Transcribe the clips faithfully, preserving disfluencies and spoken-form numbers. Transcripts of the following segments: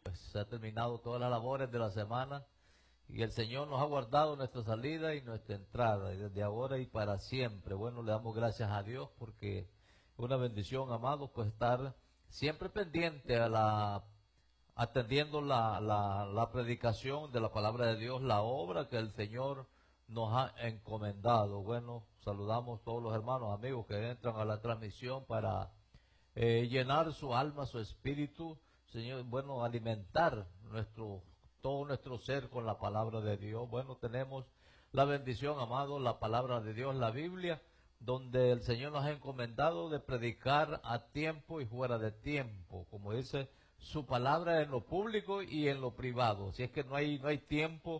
Se ha terminado todas las labores de la semana y el Señor nos ha guardado nuestra salida y nuestra entrada, y desde ahora y para siempre. Bueno, le damos gracias a Dios porque es una bendición, amados, pues estar siempre pendiente a la, atendiendo la, la, la predicación de la palabra de Dios, la obra que el Señor nos ha encomendado. Bueno, saludamos a todos los hermanos, amigos que entran a la transmisión para eh, llenar su alma, su espíritu, Señor, bueno, alimentar nuestro, todo nuestro ser con la palabra de Dios. Bueno, tenemos la bendición, amado, la palabra de Dios, la Biblia, donde el Señor nos ha encomendado de predicar a tiempo y fuera de tiempo, como dice su palabra, en lo público y en lo privado. Si es que no hay, no hay tiempo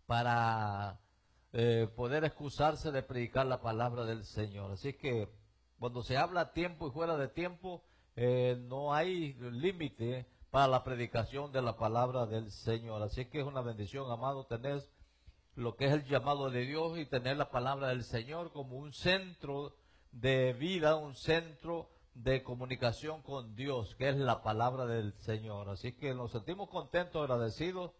para eh, poder excusarse de predicar la palabra del Señor. Así que cuando se habla a tiempo y fuera de tiempo, Eh, no hay límite para la predicación de la palabra del Señor. Así que es una bendición, amado, tener lo que es el llamado de Dios y tener la palabra del Señor como un centro de vida, un centro de comunicación con Dios, que es la palabra del Señor. Así que nos sentimos contentos, agradecidos,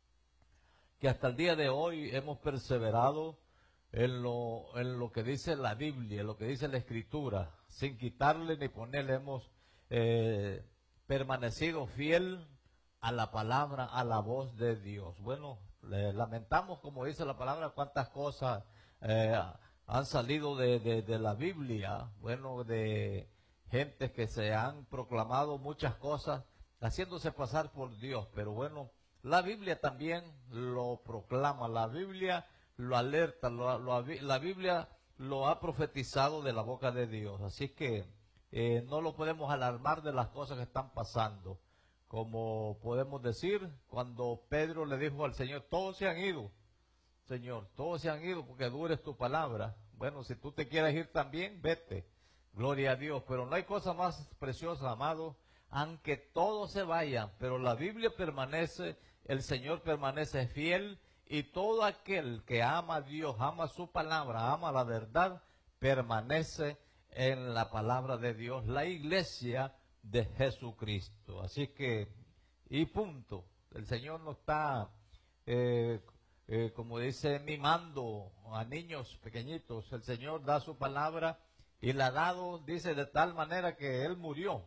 que hasta el día de hoy hemos perseverado en lo, en lo que dice la Biblia, en lo que dice la Escritura, sin quitarle ni ponerle. Hemos Eh, permanecido fiel a la palabra, a la voz de Dios. Bueno, le lamentamos, como dice la palabra, cuántas cosas eh, han salido de, de, de la Biblia, bueno, de gente que se han proclamado muchas cosas, haciéndose pasar por Dios, pero bueno, la Biblia también lo proclama, la Biblia lo alerta, lo, lo, la Biblia lo ha profetizado de la boca de Dios, así que Eh, no lo podemos alarmar de las cosas que están pasando. Como podemos decir, cuando Pedro le dijo al Señor, todos se han ido, Señor, todos se han ido porque dura es tu palabra. Bueno, si tú te quieres ir también, vete. Gloria a Dios. Pero no hay cosa más preciosa, amado, aunque todos se vayan, pero la Biblia permanece, el Señor permanece fiel, y todo aquel que ama a Dios, ama su palabra, ama la verdad, permanece en la palabra de Dios, la iglesia de Jesucristo. Así que, y punto, el Señor no está, eh, eh, como dice, mimando a niños pequeñitos. El Señor da su palabra y la ha dado, dice, de tal manera que Él murió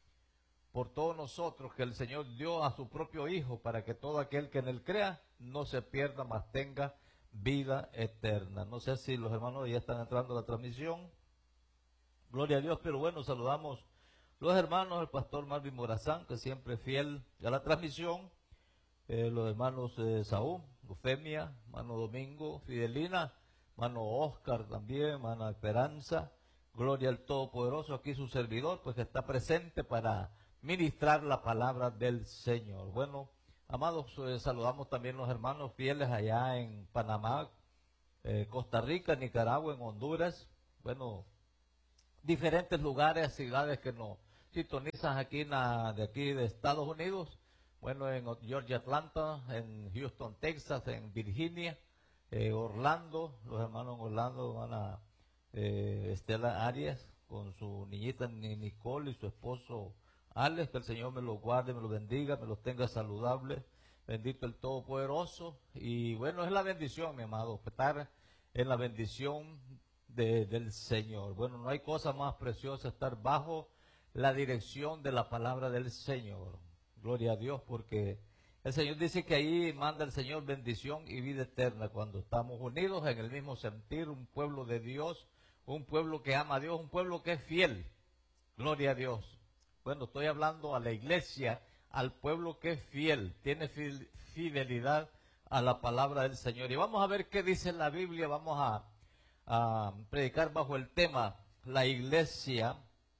por todos nosotros, que el Señor dio a su propio Hijo para que todo aquel que en Él crea no se pierda, mas tenga vida eterna. No sé si los hermanos ya están entrando a la transmisión. Gloria a Dios, pero bueno, saludamos los hermanos, el pastor Marvin Morazán, que siempre es fiel a la transmisión, eh, los hermanos eh, Saúl, Eufemia, hermano Domingo, Fidelina, hermano Oscar también, hermana Esperanza, gloria al Todopoderoso, aquí su servidor, pues que está presente para ministrar la palabra del Señor. Bueno, amados, eh, saludamos también los hermanos fieles allá en Panamá, eh, Costa Rica, Nicaragua, en Honduras, bueno, diferentes lugares, ciudades que nos sintonizan aquí, na, de aquí de Estados Unidos, bueno, en Georgia, Atlanta, en Houston, Texas, en Virginia, eh, Orlando, los hermanos en Orlando, hermana eh, Estela Arias, con su niñita Nicole y su esposo Alex, que el Señor me los guarde, me los bendiga, me los tenga saludables, bendito el Todopoderoso. Y bueno, es la bendición, mi amado, estar en la bendición De, del Señor. Bueno, no hay cosa más preciosa estar bajo la dirección de la palabra del Señor. Gloria a Dios, porque el Señor dice que ahí manda el Señor bendición y vida eterna cuando estamos unidos en el mismo sentir, un pueblo de Dios, un pueblo que ama a Dios, un pueblo que es fiel. Gloria a Dios. Bueno, estoy hablando a la iglesia, al pueblo que es fiel, tiene fidelidad a la palabra del Señor. Y vamos a ver qué dice la Biblia, vamos a a predicar bajo el tema la iglesia,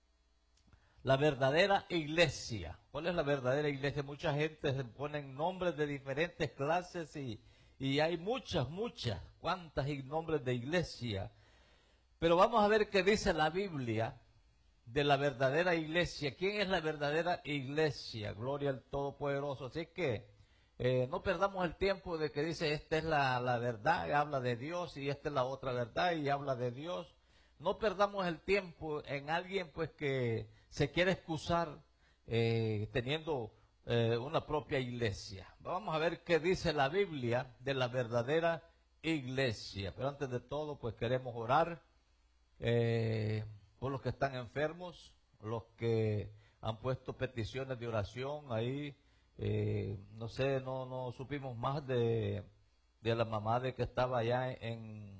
la verdadera iglesia. ¿Cuál es la verdadera iglesia? Mucha gente se pone nombres de diferentes clases y, y hay muchas, muchas, cuantas nombres de iglesia. Pero vamos a ver qué dice la Biblia de la verdadera iglesia. ¿Quién es la verdadera iglesia? Gloria al Todopoderoso. Así que Eh, no perdamos el tiempo de que dice, esta es la, la verdad, y habla de Dios, y esta es la otra verdad, y habla de Dios. No perdamos el tiempo en alguien pues que se quiere excusar eh, teniendo eh, una propia iglesia. Vamos a ver qué dice la Biblia de la verdadera iglesia. Pero antes de todo, pues queremos orar eh, por los que están enfermos, los que han puesto peticiones de oración ahí. Eh, no sé, no, no supimos más de, de la mamá de que estaba allá en,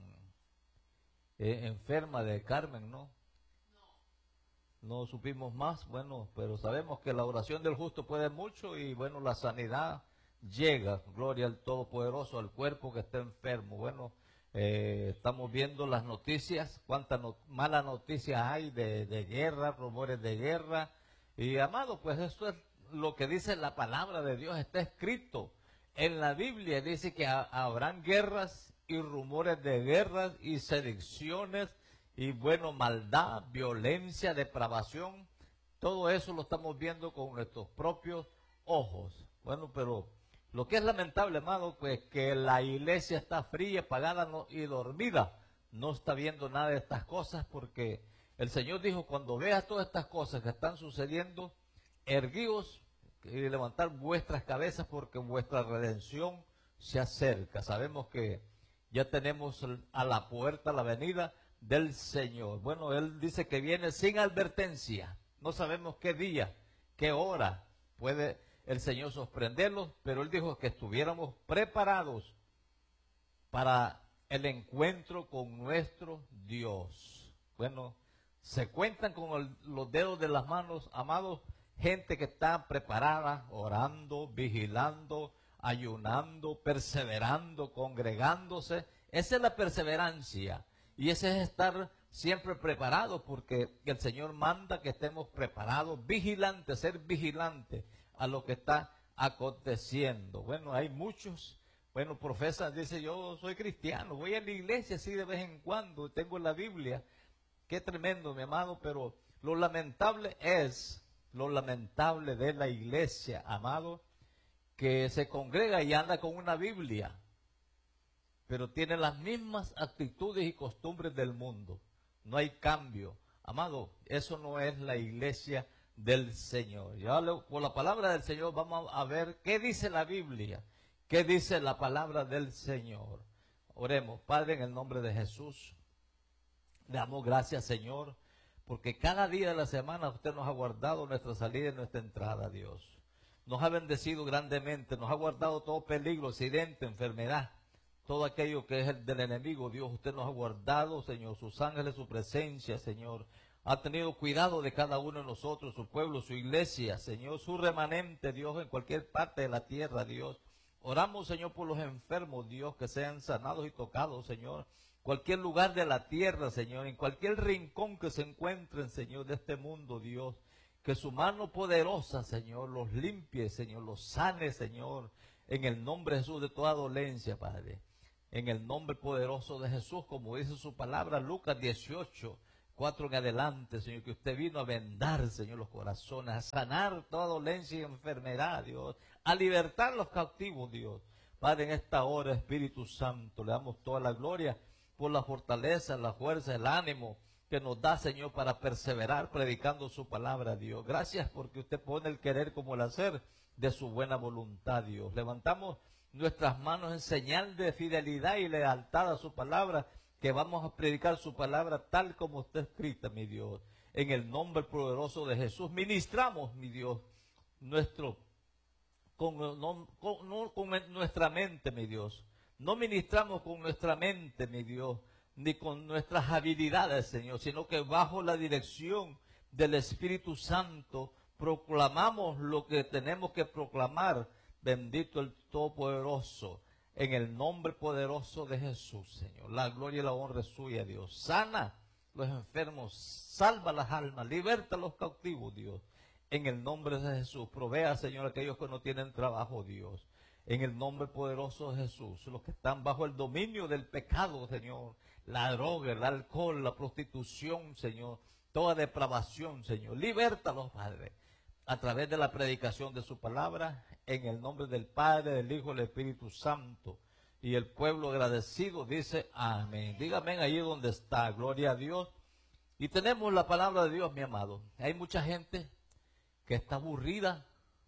en enferma de Carmen, ¿no? No supimos más, bueno, pero sabemos que la oración del justo puede mucho y bueno, la sanidad llega, gloria al Todopoderoso, al cuerpo que está enfermo. Bueno, eh, estamos viendo las noticias, cuántas no, malas noticias hay de, de guerra, rumores de guerra. Y amado, pues eso es lo que dice la palabra de Dios, está escrito en la Biblia, dice que ha, habrán guerras y rumores de guerras y sedicciones y bueno, maldad, violencia, depravación, todo eso lo estamos viendo con nuestros propios ojos. Bueno, pero lo que es lamentable, amado, pues que la iglesia está fría, apagada no, y dormida, no está viendo nada de estas cosas, porque el Señor dijo, cuando veas todas estas cosas que están sucediendo, erguíos y levantar vuestras cabezas, porque vuestra redención se acerca. Sabemos que ya tenemos a la puerta la venida del Señor. Bueno, Él dice que viene sin advertencia. No sabemos qué día, qué hora puede el Señor sorprenderlos, pero Él dijo que estuviéramos preparados para el encuentro con nuestro Dios. Bueno, se cuentan con el, los dedos de las manos, amados, gente que está preparada, orando, vigilando, ayunando, perseverando, congregándose. Esa es la perseverancia. Y ese es estar siempre preparados, porque el Señor manda que estemos preparados, vigilantes, ser vigilantes a lo que está aconteciendo. Bueno, hay muchos, bueno, profesan, dice, yo soy cristiano, voy a la iglesia así de vez en cuando, tengo la Biblia. Qué tremendo, mi amado, pero lo lamentable es, lo lamentable de la iglesia, amado, que se congrega y anda con una Biblia, pero tiene las mismas actitudes y costumbres del mundo. No hay cambio. Amado, eso no es la iglesia del Señor. Ya por la palabra del Señor vamos a ver qué dice la Biblia, qué dice la palabra del Señor. Oremos. Padre, en el nombre de Jesús, le damos gracias, Señor, porque cada día de la semana usted nos ha guardado nuestra salida y nuestra entrada, Dios. Nos ha bendecido grandemente, nos ha guardado todo peligro, accidente, enfermedad. Todo aquello que es el del enemigo, Dios, usted nos ha guardado, Señor, sus ángeles, su presencia, Señor. Ha tenido cuidado de cada uno de nosotros, su pueblo, su iglesia, Señor, su remanente, Dios, en cualquier parte de la tierra, Dios. Oramos, Señor, por los enfermos, Dios, que sean sanados y tocados, Señor. Cualquier lugar de la tierra, Señor, en cualquier rincón que se encuentren, Señor, de este mundo, Dios. Que su mano poderosa, Señor, los limpie, Señor, los sane, Señor, en el nombre de Jesús de toda dolencia, Padre. En el nombre poderoso de Jesús, como dice su palabra, Lucas dieciocho, cuatro en adelante, Señor, que usted vino a vendar, Señor, los corazones, a sanar toda dolencia y enfermedad, Dios, a libertar los cautivos, Dios. Padre, en esta hora, Espíritu Santo, le damos toda la gloria por la fortaleza, la fuerza, el ánimo que nos da, Señor, para perseverar predicando su palabra, Dios. Gracias porque usted pone el querer como el hacer de su buena voluntad, Dios. Levantamos nuestras manos en señal de fidelidad y lealtad a su palabra, que vamos a predicar su palabra tal como está escrita, mi Dios. En el nombre poderoso de Jesús, ministramos, mi Dios, nuestro, con, no, con, no con nuestra mente, mi Dios. No ministramos con nuestra mente, mi Dios, ni con nuestras habilidades, Señor, sino que bajo la dirección del Espíritu Santo proclamamos lo que tenemos que proclamar. Bendito el Todopoderoso, en el nombre poderoso de Jesús, Señor. La gloria y la honra es suya, Dios. Sana los enfermos, salva las almas, liberta a los cautivos, Dios. En el nombre de Jesús, provea, Señor, a aquellos que no tienen trabajo, Dios. En el nombre poderoso de Jesús, los que están bajo el dominio del pecado, Señor. La droga, el alcohol, la prostitución, Señor. Toda depravación, Señor. Libértalos, Padre, a través de la predicación de su palabra, en el nombre del Padre, del Hijo y del Espíritu Santo. Y el pueblo agradecido dice amén. Dígame ahí donde está, gloria a Dios. Y tenemos la palabra de Dios, mi amado. Hay mucha gente que está aburrida,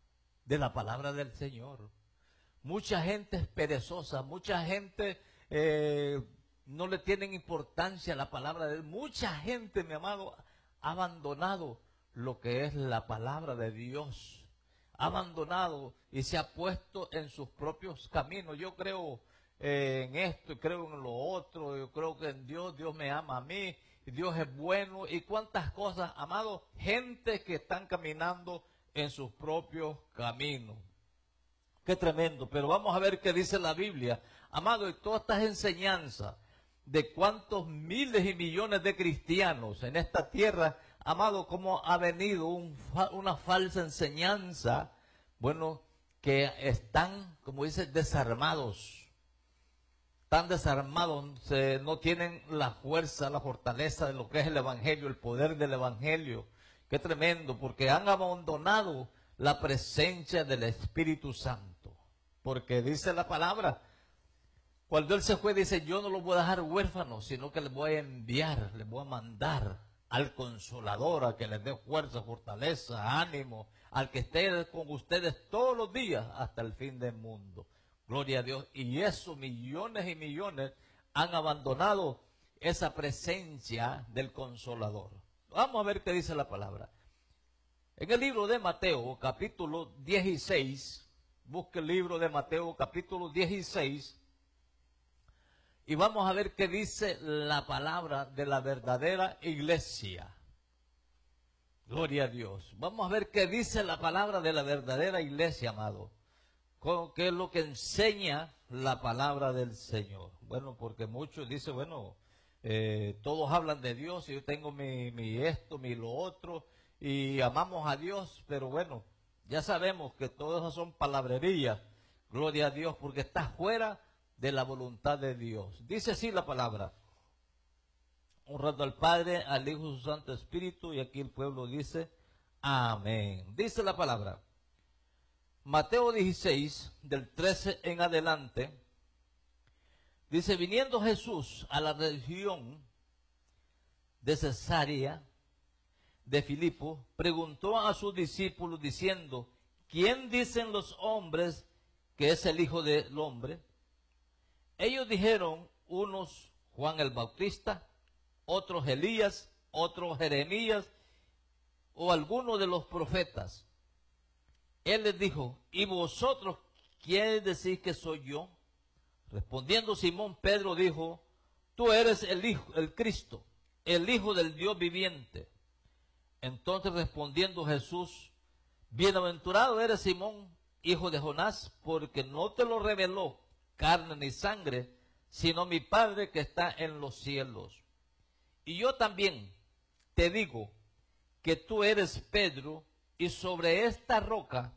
de la palabra del Señor. Mucha gente es perezosa, mucha gente eh, no le tienen importancia a la palabra de Dios. Mucha gente, mi amado, ha abandonado lo que es la palabra de Dios. Ha abandonado y se ha puesto en sus propios caminos. Yo creo eh, en esto, creo en lo otro, yo creo que en Dios, Dios me ama a mí, Dios es bueno. Y cuántas cosas, amado, gente que están caminando en sus propios caminos. Qué tremendo, pero vamos a ver qué dice la Biblia. Amado, y todas estas enseñanzas de cuántos miles y millones de cristianos en esta tierra, amado, cómo ha venido un, una falsa enseñanza, bueno, que están, como dice, desarmados. Están desarmados, se, no tienen la fuerza, la fortaleza de lo que es el Evangelio, el poder del Evangelio. Qué tremendo, porque han abandonado la presencia del Espíritu Santo. Porque dice la palabra, cuando Él se fue, dice, yo no los voy a dejar huérfanos, sino que les voy a enviar, les voy a mandar al Consolador, a que les dé fuerza, fortaleza, ánimo, al que esté con ustedes todos los días hasta el fin del mundo. Gloria a Dios. Y eso, millones y millones han abandonado esa presencia del Consolador. Vamos a ver qué dice la palabra. En el libro de Mateo, capítulo dieciséis, busque el libro de Mateo, capítulo dieciséis, y vamos a ver qué dice la palabra de la verdadera iglesia. Gloria a Dios. Vamos a ver qué dice la palabra de la verdadera iglesia, amado. ¿Qué es lo que enseña la palabra del Señor? Bueno, porque muchos dicen, bueno, eh, todos hablan de Dios, y yo tengo mi, mi esto, mi lo otro, y amamos a Dios, pero bueno, ya sabemos que todas esas son palabrerías. Gloria a Dios, porque está fuera de la voluntad de Dios. Dice así la palabra: honrando al Padre, al Hijo y a su Santo Espíritu. Y aquí el pueblo dice amén. Dice la palabra, Mateo dieciséis, del trece en adelante, dice: viniendo Jesús a la región de Cesarea de Filipo, preguntó a sus discípulos diciendo: ¿quién dicen los hombres que es el Hijo del Hombre? Ellos dijeron, unos Juan el Bautista, otros Elías, otros Jeremías o alguno de los profetas. Él les dijo: ¿y vosotros quién decís que soy yo? Respondiendo Simón Pedro dijo: tú eres el Hijo, el Cristo, el Hijo del Dios viviente. Entonces respondiendo Jesús: bienaventurado eres Simón, hijo de Jonás, porque no te lo reveló carne ni sangre, sino mi Padre que está en los cielos. Y yo también te digo que tú eres Pedro, y sobre esta roca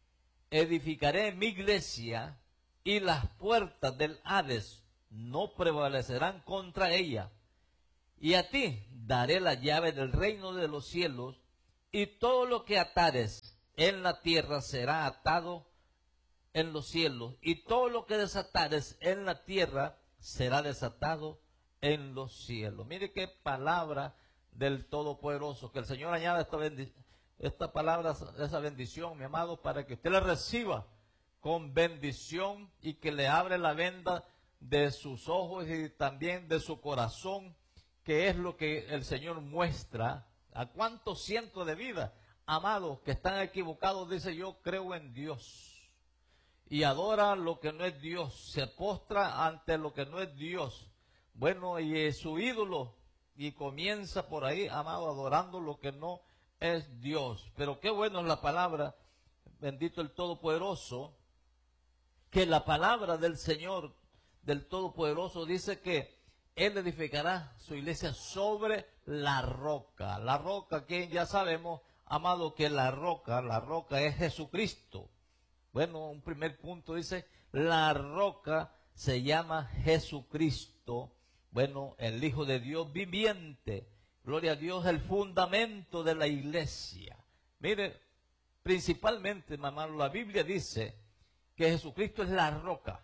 edificaré mi iglesia, y las puertas del Hades no prevalecerán contra ella. Y a ti daré la llave del reino de los cielos, y todo lo que atares en la tierra será atado en los cielos, y todo lo que desatares en la tierra será desatado en los cielos. Mire qué palabra del Todopoderoso. Que el Señor añada esta, esta palabra, esa bendición, mi amado, para que usted la reciba con bendición y que le abre la venda de sus ojos y también de su corazón, que es lo que el Señor muestra. A cuántos cientos de vidas, amados, que están equivocados, dice: yo creo en Dios, y adora lo que no es Dios, se postra ante lo que no es Dios. Bueno, y es su ídolo, y comienza por ahí, amado, adorando lo que no es Dios. Pero qué bueno es la palabra, bendito el Todopoderoso, que la palabra del Señor, del Todopoderoso, dice que Él edificará su iglesia sobre la roca. La roca, que ya sabemos, amado, que la roca, la roca es Jesucristo. Bueno, un primer punto dice, la roca se llama Jesucristo. Bueno, el Hijo de Dios viviente. Gloria a Dios, el fundamento de la iglesia. Mire, principalmente, mamá, la Biblia dice que Jesucristo es la roca.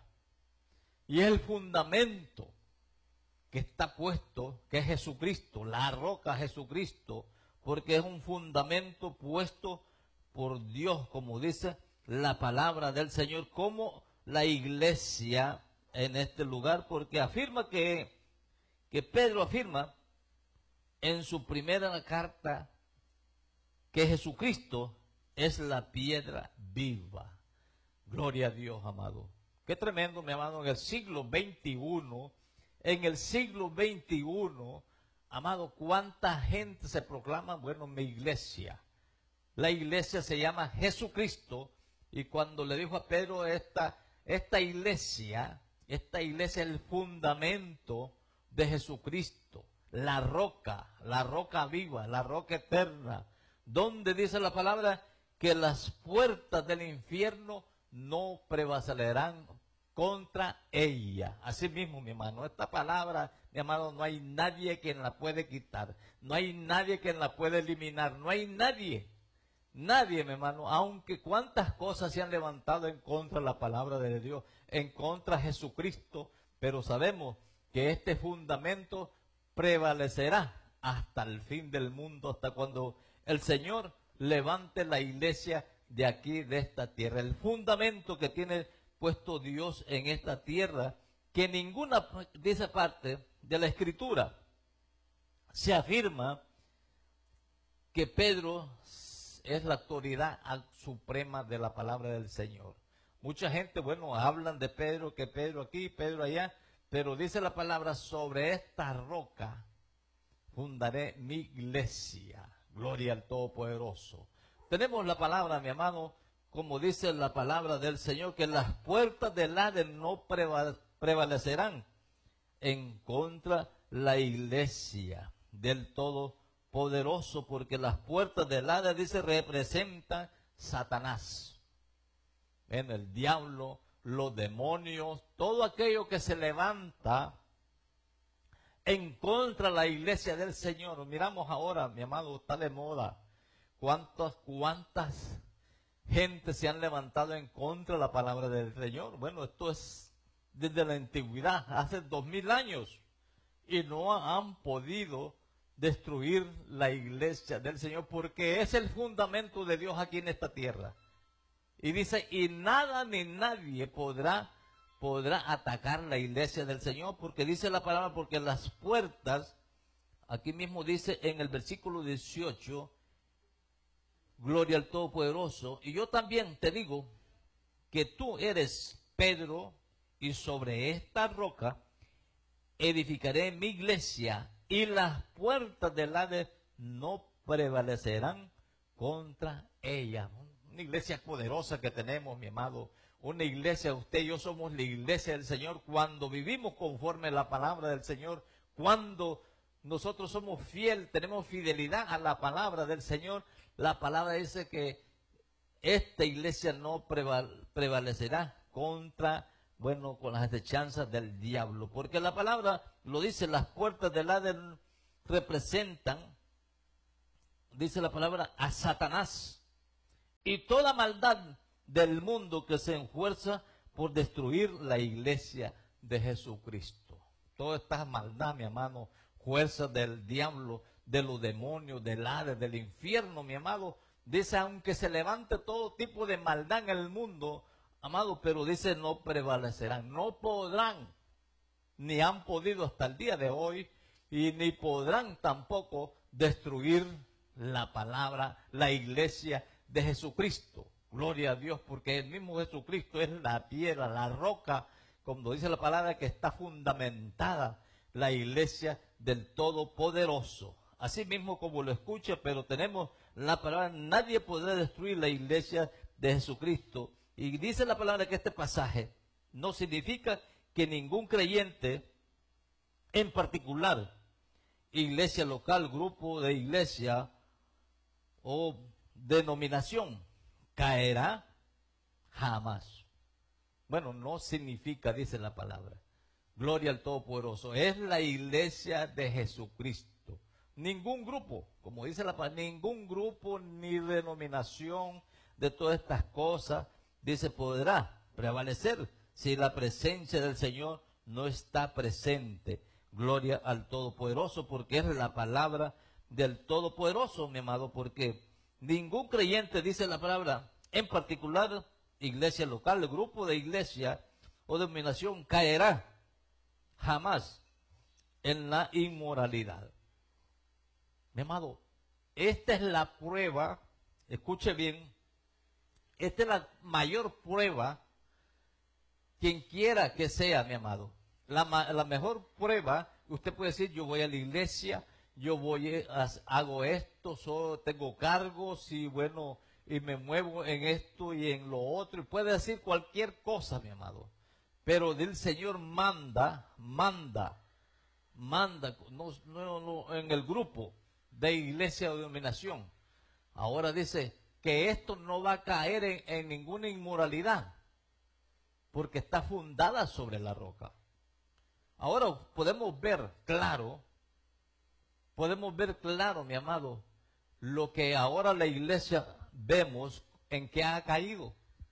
Y es el fundamento que está puesto, que es Jesucristo, la roca Jesucristo, porque es un fundamento puesto por Dios, como dice la palabra del Señor como la iglesia en este lugar, porque afirma que, que Pedro afirma en su primera carta que Jesucristo es la piedra viva. Gloria a Dios, amado. Qué tremendo, mi amado, en el siglo veintiuno, en el siglo veintiuno, amado, cuánta gente se proclama, bueno, mi iglesia. La iglesia se llama Jesucristo, y cuando le dijo a Pedro, esta, esta iglesia, esta iglesia es el fundamento de Jesucristo, la roca, la roca viva, la roca eterna, donde dice la palabra que las puertas del infierno no prevalecerán contra ella. Así mismo, mi hermano, esta palabra, mi hermano, no hay nadie quien la puede quitar, no hay nadie quien la puede eliminar, no hay nadie, nadie, mi hermano, aunque cuántas cosas se han levantado en contra de la palabra de Dios, en contra de Jesucristo, pero sabemos que este fundamento prevalecerá hasta el fin del mundo, hasta cuando el Señor levante la iglesia de aquí, de esta tierra. El fundamento que tiene puesto Dios en esta tierra, que ninguna de esa parte de la Escritura se afirma que Pedro es la autoridad suprema de la palabra del Señor. Mucha gente, bueno, hablan de Pedro, que Pedro aquí, Pedro allá, pero dice la palabra, sobre esta roca fundaré mi iglesia. Gloria al Todopoderoso. Tenemos la palabra, mi hermano, como dice la palabra del Señor, que las puertas del Hades no prevalecerán en contra la iglesia del Todopoderoso, porque las puertas del Hades, dice, representan Satanás. En el diablo, los demonios, todo aquello que se levanta en contra de la iglesia del Señor. Miramos ahora, mi amado, está de moda. ¿Cuántas, cuántas gente se han levantado en contra de la palabra del Señor? Bueno, esto es desde la antigüedad, hace dos mil años. Y no han podido destruir la iglesia del Señor, porque es el fundamento de Dios aquí en esta tierra. Y dice, y nada ni nadie podrá podrá atacar la iglesia del Señor, porque dice la palabra, porque las puertas, aquí mismo dice en el versículo dieciocho, gloria al Todopoderoso, y yo también te digo que tú eres Pedro, y sobre esta roca edificaré mi iglesia, y las puertas del Hades no prevalecerán contra ella. Una iglesia poderosa que tenemos, mi amado. Una iglesia, usted y yo somos la iglesia del Señor cuando vivimos conforme a la palabra del Señor, cuando nosotros somos fieles, tenemos fidelidad a la palabra del Señor. La palabra dice que esta iglesia no prevalecerá contra, bueno, con las acechanzas del diablo, porque la palabra lo dice, las puertas del Hades representan, dice la palabra, a Satanás y toda maldad del mundo que se esfuerza por destruir la iglesia de Jesucristo. Toda esta maldad, mi hermano, fuerzas del diablo, de los demonios, del Hades, del infierno, mi amado, dice, aunque se levante todo tipo de maldad en el mundo, amado, pero dice, no prevalecerán, no podrán, ni han podido hasta el día de hoy, y ni podrán tampoco destruir la palabra, la iglesia de Jesucristo. Gloria a Dios, porque el mismo Jesucristo es la piedra, la roca, como dice la palabra, que está fundamentada la iglesia del Todopoderoso. Así mismo como lo escucha, pero tenemos la palabra, nadie podrá destruir la iglesia de Jesucristo. Y dice la palabra que este pasaje no significa que ningún creyente en particular, iglesia local, grupo de iglesia o denominación, caerá jamás. Bueno, no significa, dice la palabra. Gloria al Todopoderoso. Es la iglesia de Jesucristo. Ningún grupo, como dice la palabra, ningún grupo ni denominación de todas estas cosas, dice, podrá prevalecer si la presencia del Señor no está presente. Gloria al Todopoderoso, porque es la palabra del Todopoderoso, mi amado, porque ningún creyente, dice la palabra, en particular iglesia local, el grupo de iglesia o denominación caerá jamás en la inmoralidad. Mi amado, esta es la prueba, escuche bien, esta es la mayor prueba, quien quiera que sea, mi amado. La, la mejor prueba, usted puede decir, yo voy a la iglesia, yo voy, a, hago esto, so, tengo cargos y bueno, y me muevo en esto y en lo otro, y puede decir cualquier cosa, mi amado. Pero el Señor manda, manda, manda, no, no, no, en el grupo de iglesia o denominación. Ahora dice que esto no va a caer en, en ninguna inmoralidad, porque está fundada sobre la roca. Ahora podemos ver claro, podemos ver claro, mi amado, lo que ahora la iglesia vemos en que ha caído.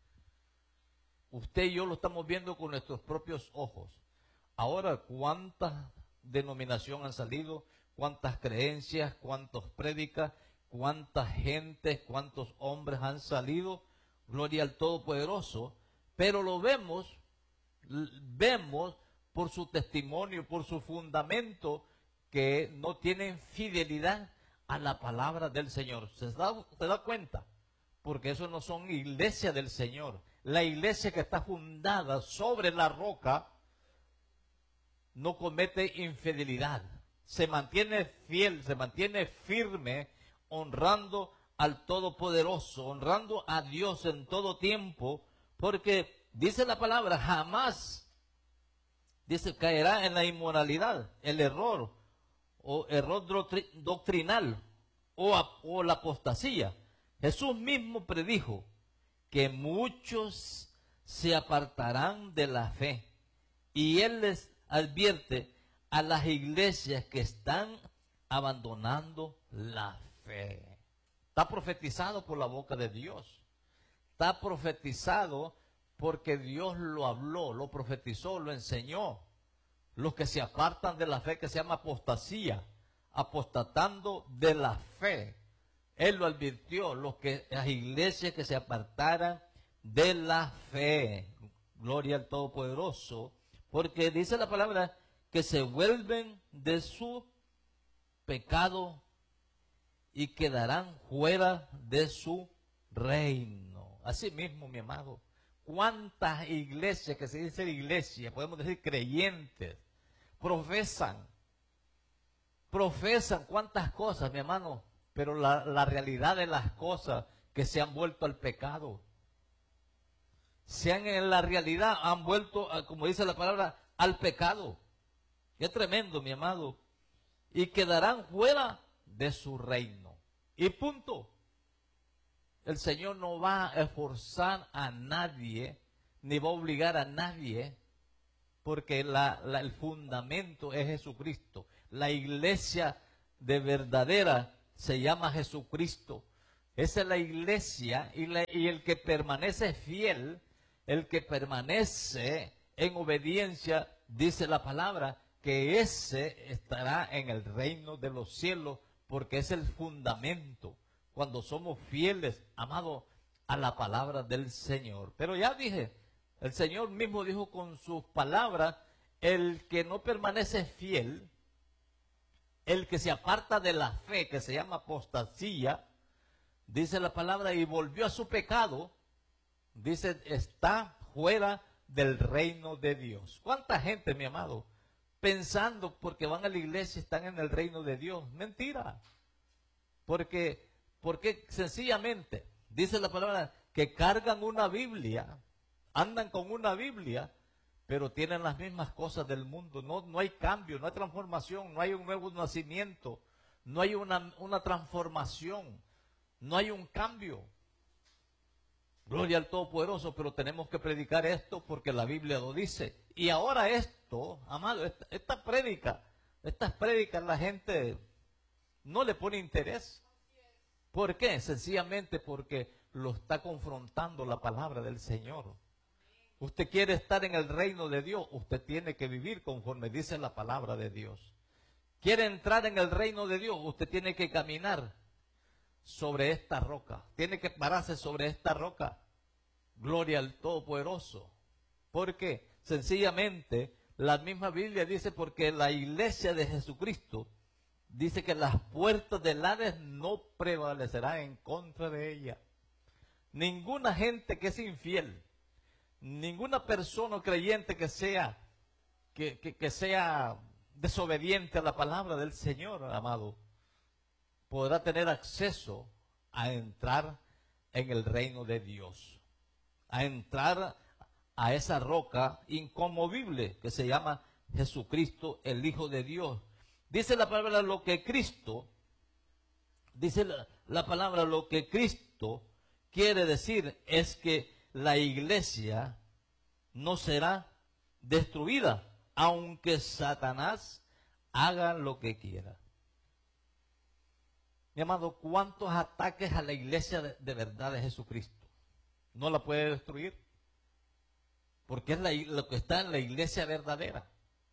Usted y yo lo estamos viendo con nuestros propios ojos. Ahora, ¿cuántas denominaciones han salido? ¿Cuántas creencias? ¿Cuántos prédicas? ¿Cuánta gente? ¿Cuántos hombres han salido? Gloria al Todopoderoso. Pero lo vemos, vemos por su testimonio, por su fundamento, que no tienen fidelidad a la palabra del Señor. ¿Se da, se da cuenta? Porque eso no son iglesias del Señor. La iglesia que está fundada sobre la roca no comete infidelidad. Se mantiene fiel, se mantiene firme, honrando al Todopoderoso, honrando a Dios en todo tiempo, porque dice la palabra, jamás, dice, caerá en la inmoralidad, el error, o error doctrinal, o, o la apostasía. Jesús mismo predijo que muchos se apartarán de la fe, y Él les advierte a las iglesias que están abandonando la fe. Está profetizado por la boca de Dios. Está profetizado porque Dios lo habló, lo profetizó, lo enseñó. Los que se apartan de la fe, que se llama apostasía, apostatando de la fe. Él lo advirtió, los que, las iglesias que se apartaran de la fe. Gloria al Todopoderoso. Porque dice la palabra que se vuelven de su pecado y quedarán fuera de su reino. Así mismo, mi amado, cuántas iglesias, que se dice iglesia, podemos decir creyentes, profesan, profesan cuántas cosas, mi hermano, pero la, la realidad de las cosas que se han vuelto al pecado, se han en la realidad, han vuelto, como dice la palabra, al pecado. Qué tremendo, mi amado. Y quedarán fuera de su reino. Y punto. El Señor no va a esforzar a nadie, ni va a obligar a nadie, porque la, la, el fundamento es Jesucristo. La iglesia de verdadera se llama Jesucristo. Esa es la iglesia, y, la, y el que permanece fiel, el que permanece en obediencia, dice la palabra, que ese estará en el reino de los cielos, porque es el fundamento. Cuando somos fieles, amados, a la palabra del Señor. Pero ya dije, el Señor mismo dijo con sus palabras, el que no permanece fiel, el que se aparta de la fe, que se llama apostasía, dice la palabra, y volvió a su pecado, dice, está fuera del reino de Dios. ¿Cuánta gente, mi amado, pensando porque van a la iglesia están en el reino de Dios? Mentira. Porque, porque sencillamente, dice la palabra, que cargan una Biblia, andan con una Biblia, pero tienen las mismas cosas del mundo. No, no hay cambio, no hay transformación, no hay un nuevo nacimiento, no hay una, una transformación, no hay un cambio. Gloria al Todopoderoso, pero tenemos que predicar esto porque la Biblia lo dice. Y ahora esto, amado, esta, esta prédica, estas prédicas la gente no le pone interés. ¿Por qué? Sencillamente porque lo está confrontando la palabra del Señor. Usted quiere estar en el reino de Dios, usted tiene que vivir conforme dice la palabra de Dios. Quiere entrar en el reino de Dios, usted tiene que caminar sobre esta roca, tiene que pararse sobre esta roca. Gloria al Todopoderoso. Porque sencillamente la misma Biblia dice, porque la iglesia de Jesucristo dice que las puertas del Hades no prevalecerán en contra de ella. Ninguna gente que es infiel, ninguna persona creyente que sea, que, que, que sea desobediente a la palabra del Señor, amado, podrá tener acceso a entrar en el reino de Dios, a entrar a esa roca inconmovible que se llama Jesucristo, el Hijo de Dios. Dice la palabra lo que Cristo, dice la, la palabra lo que Cristo quiere decir es que la iglesia no será destruida, aunque Satanás haga lo que quiera. Mi amado, ¿cuántos ataques a la iglesia de, de verdad de Jesucristo no la puede destruir? Porque es la, lo que está en la iglesia verdadera.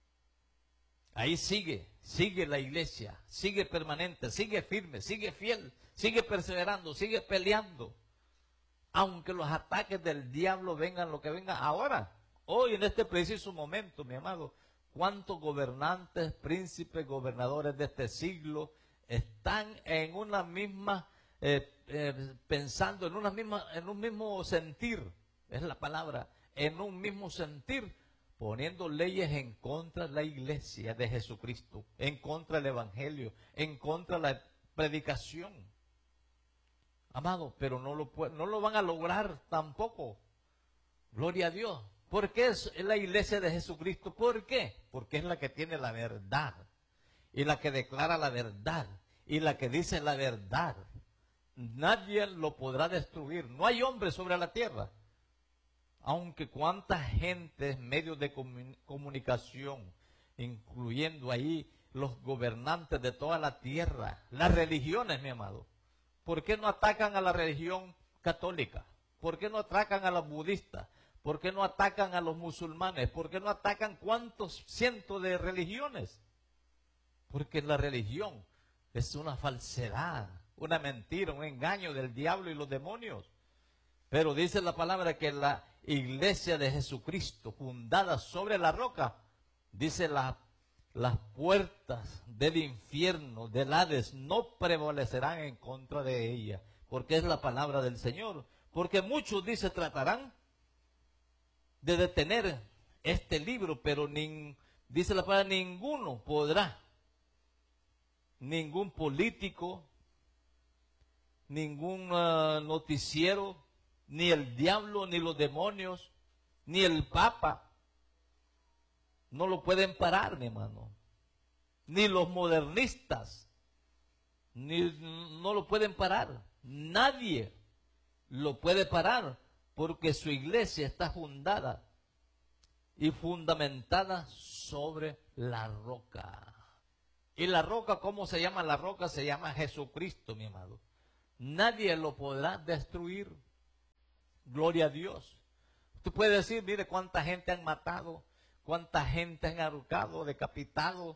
Ahí sigue, sigue la iglesia, sigue permanente, sigue firme, sigue fiel, sigue perseverando, sigue peleando. Aunque los ataques del diablo vengan lo que venga ahora, hoy en este preciso momento, mi amado, cuántos gobernantes, príncipes, gobernadores de este siglo están en una misma, eh, eh, pensando en una misma, en un mismo sentir, es la palabra, en un mismo sentir, poniendo leyes en contra de la iglesia de Jesucristo, en contra del evangelio, en contra de la predicación. Amado, pero no lo, no lo van a lograr tampoco. Gloria a Dios. ¿Por qué es la iglesia de Jesucristo? ¿Por qué? Porque es la que tiene la verdad, y la que declara la verdad, y la que dice la verdad. Nadie lo podrá destruir. No hay hombre sobre la tierra. Aunque cuánta gente, medios de comunicación, incluyendo ahí los gobernantes de toda la tierra, las religiones, mi amado. ¿Por qué no atacan a la religión católica? ¿Por qué no atacan a los budistas? ¿Por qué no atacan a los musulmanes? ¿Por qué no atacan cuántos cientos de religiones? Porque la religión es una falsedad, una mentira, un engaño del diablo y los demonios. Pero dice la palabra que la iglesia de Jesucristo, fundada sobre la roca, dice la, las puertas del infierno, del Hades, no prevalecerán en contra de ella, porque es la palabra del Señor. Porque muchos, dice, tratarán de detener este libro, pero nin, dice la palabra, ninguno podrá, ningún político, ningún uh, noticiero, ni el diablo, ni los demonios, ni el Papa, no lo pueden parar, mi hermano. Ni los modernistas, ni, no lo pueden parar. Nadie lo puede parar, porque su iglesia está fundada y fundamentada sobre la roca. Y la roca, ¿cómo se llama la roca? Se llama Jesucristo, mi amado. Nadie lo podrá destruir. Gloria a Dios. Usted puede decir, mire cuánta gente han matado, cuánta gente han ahorcado, decapitado.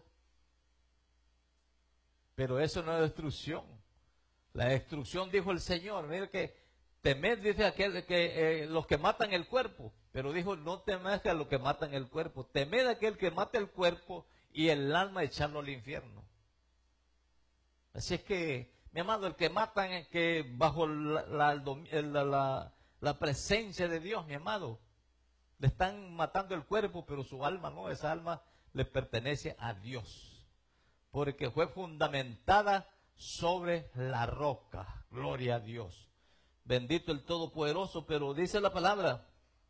Pero eso no es destrucción. La destrucción, dijo el Señor, mire que temed, dice aquel que eh, los que matan el cuerpo. Pero dijo, no temed a los que matan el cuerpo, temed a aquel que mata el cuerpo y el alma echarlo al infierno. Así es que, mi amado, el que matan, que bajo la, la, la, la La presencia de Dios, mi amado, le están matando el cuerpo, pero su alma no, esa alma le pertenece a Dios, porque fue fundamentada sobre la roca. Gloria a Dios. Bendito el Todopoderoso. Pero dice la palabra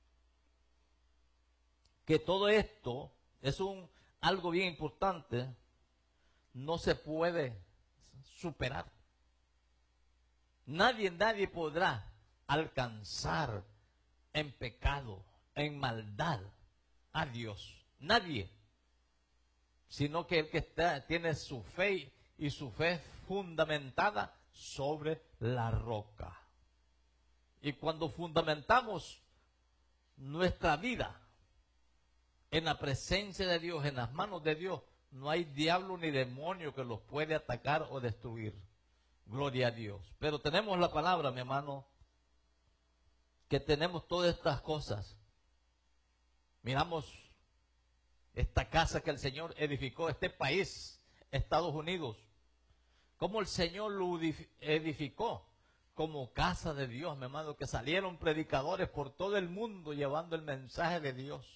que todo esto es un algo bien importante, no se puede superar. Nadie, nadie podrá alcanzar en pecado, en maldad a Dios. Nadie. Sino que el que está, tiene su fe y su fe fundamentada sobre la roca. Y cuando fundamentamos nuestra vida en la presencia de Dios, en las manos de Dios, no hay diablo ni demonio que los puede atacar o destruir. Gloria a Dios. Pero tenemos la palabra, mi hermano, que tenemos todas estas cosas. Miramos esta casa que el Señor edificó, este país, Estados Unidos, cómo el Señor lo edificó como casa de Dios, mi amado, que salieron predicadores por todo el mundo llevando el mensaje de Dios.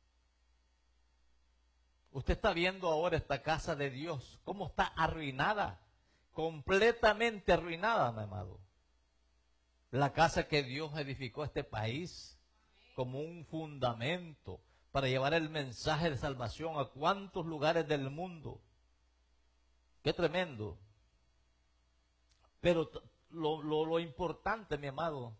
Usted está viendo ahora esta casa de Dios, cómo está arruinada, completamente arruinada, mi amado. La casa que Dios edificó a este país como un fundamento para llevar el mensaje de salvación a cuantos lugares del mundo. Qué tremendo. Pero lo, lo, lo importante, mi amado,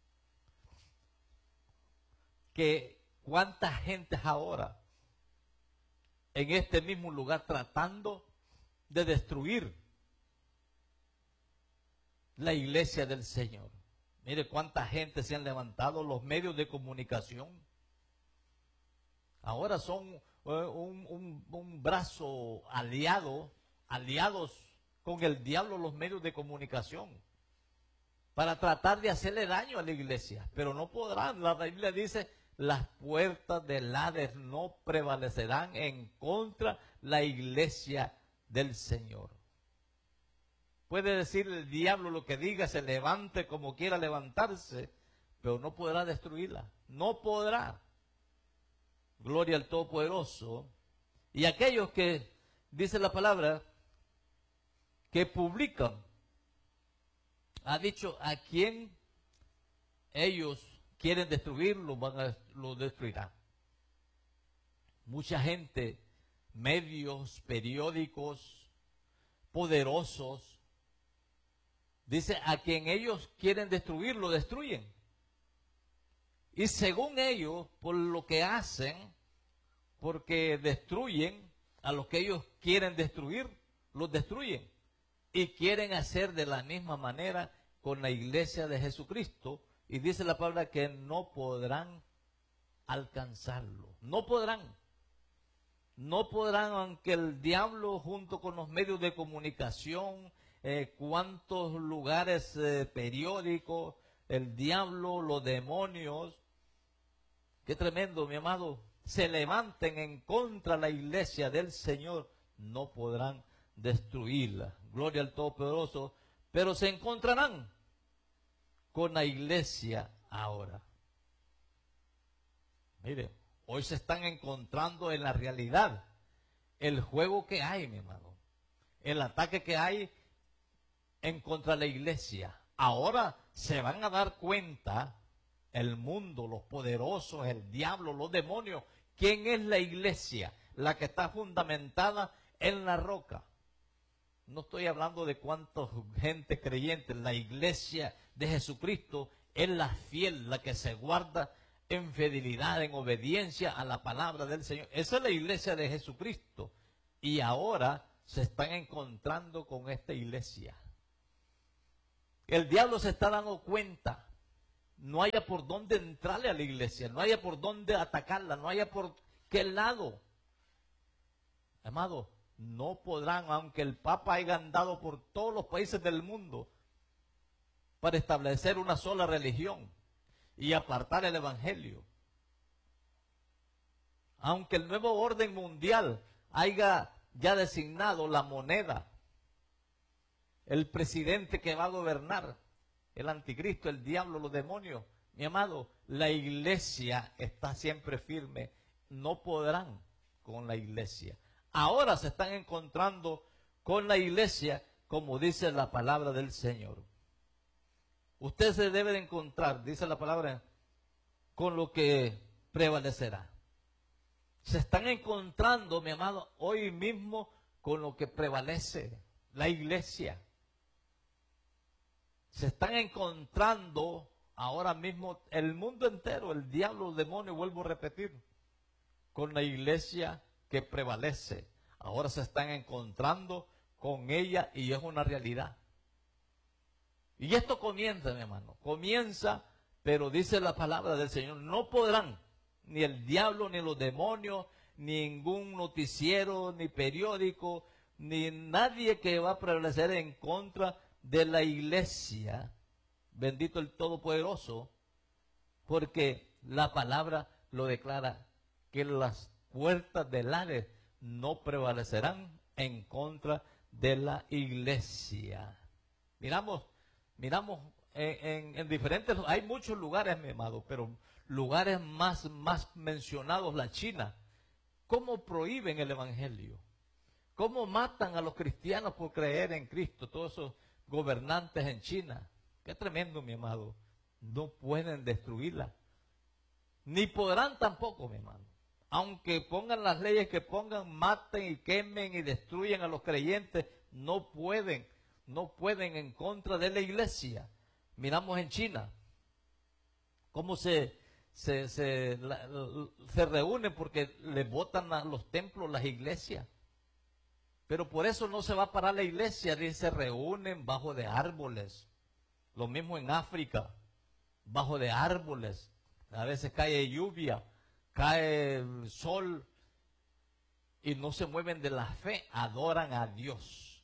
que cuánta gente es ahora en este mismo lugar tratando de destruir la iglesia del Señor. Mire cuánta gente se han levantado, los medios de comunicación. Ahora son uh, un, un, un brazo aliado, aliados con el diablo los medios de comunicación, para tratar de hacerle daño a la iglesia, pero no podrán. La Biblia dice, las puertas del Hades no prevalecerán en contra la iglesia del Señor. Puede decir el diablo lo que diga, se levante como quiera levantarse, pero no podrá destruirla, no podrá. Gloria al Todopoderoso. Y aquellos que, dice la palabra, que publican, ha dicho a quien ellos quieren destruirlo, van a, lo destruirán. Mucha gente, medios, periódicos, poderosos, dice a quien ellos quieren destruir, lo destruyen. Y según ellos, por lo que hacen, porque destruyen a los que ellos quieren destruir, los destruyen. Y quieren hacer de la misma manera con la iglesia de Jesucristo. Y dice la palabra que no podrán alcanzarlo. No podrán. No podrán, aunque el diablo junto con los medios de comunicación, eh, cuántos lugares eh, periódicos, el diablo, los demonios, qué tremendo, mi amado, se levanten en contra de la iglesia del Señor, no podrán destruirla. Gloria al Todopoderoso, pero se encontrarán con la iglesia ahora. Mire, hoy se están encontrando en la realidad el juego que hay, mi hermano, el ataque que hay en contra de la iglesia. Ahora se van a dar cuenta el mundo, los poderosos, el diablo, los demonios, quién es la iglesia, la que está fundamentada en la roca. No estoy hablando de cuánta gente creyente, la iglesia de Jesucristo es la fiel, la que se guarda en fidelidad, en obediencia a la palabra del Señor. Esa es la iglesia de Jesucristo. Y ahora se están encontrando con esta iglesia. El diablo se está dando cuenta. No haya por dónde entrarle a la iglesia, no haya por dónde atacarla, no haya por qué lado. Amado, no podrán, aunque el Papa haya andado por todos los países del mundo para establecer una sola religión y apartar el evangelio. Aunque el nuevo orden mundial haya ya designado la moneda, el presidente que va a gobernar, el anticristo, el diablo, los demonios, mi amado, la iglesia está siempre firme. No podrán con la iglesia. Ahora se están encontrando con la iglesia, como dice la palabra del Señor. Usted se debe de encontrar, dice la palabra, con lo que prevalecerá. Se están encontrando, mi amado, hoy mismo con lo que prevalece, la iglesia. Se están encontrando ahora mismo el mundo entero, el diablo, el demonio, vuelvo a repetir, con la iglesia que prevalece. Ahora se están encontrando con ella y es una realidad. Y esto comienza, mi hermano, comienza, pero dice la palabra del Señor, no podrán, ni el diablo, ni los demonios, ningún noticiero, ni periódico, ni nadie que va a prevalecer en contra de la iglesia, bendito el Todopoderoso, porque la palabra lo declara, que las puertas del Hades no prevalecerán en contra de la iglesia. Miramos, miramos en, en, en diferentes, hay muchos lugares, mi amado, pero lugares más, más mencionados, la China, cómo prohíben el evangelio, cómo matan a los cristianos por creer en Cristo, todos esos gobernantes en China. Qué tremendo, mi amado. No pueden destruirla, ni podrán tampoco, mi hermano. Aunque pongan las leyes que pongan, maten y quemen y destruyen a los creyentes, no pueden, no pueden en contra de la iglesia. Miramos en China cómo se, se, se, la, se reúnen porque le botan a los templos, las iglesias. Pero por eso no se va a parar la iglesia, dice, se reúnen bajo de árboles. Lo mismo en África, bajo de árboles. A veces cae lluvia, cae sol y no se mueven de la fe, adoran a Dios.